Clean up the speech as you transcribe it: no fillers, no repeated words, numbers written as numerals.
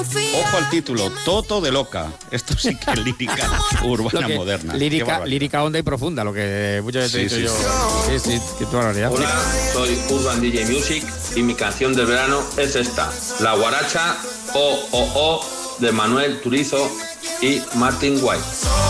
Ojo al título, Toto de Loca. Esto sí que es lírica urbana moderna. Lírica honda y profunda, lo que muchas veces he dicho yo. Sí, qué barbaridad. Hola, soy Urban DJ Music y mi canción del verano es esta, La Guaracha O de Manuel Turizo y Martin White.